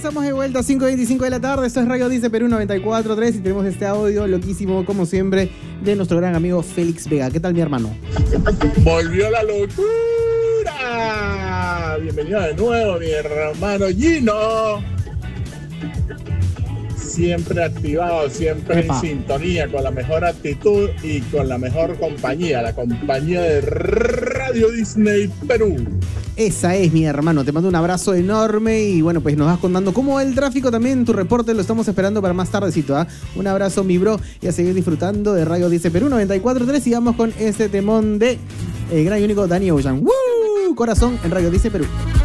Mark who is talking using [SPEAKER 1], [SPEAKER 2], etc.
[SPEAKER 1] estamos de vuelta a 5:25 de la tarde. Esto es Radio Dice Perú 94.3 y tenemos este audio loquísimo, como siempre, de nuestro gran amigo Félix Vega. ¿Qué tal, mi hermano?
[SPEAKER 2] Volvió la locura. Bienvenido de nuevo, mi hermano Gino. Siempre activado, siempre en sintonía, con la mejor actitud y con la mejor compañía, la compañía de Radio Disney Perú.
[SPEAKER 1] Esa es, mi hermano. Te mando un abrazo enorme y bueno, pues nos vas contando cómo va el tráfico también. Tu reporte lo estamos esperando para más tardecito, ¿eh? Un abrazo, mi bro, y a seguir disfrutando de Radio Dice Perú 94.3 y vamos con este temón de el gran y único Danny Ocean. ¡Woo! Corazón en Radio Dice Perú.